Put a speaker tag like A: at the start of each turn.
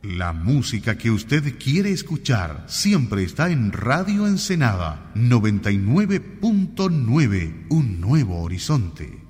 A: La música que usted quiere escuchar siempre está en Radio Ensenada 99.9, un nuevo horizonte.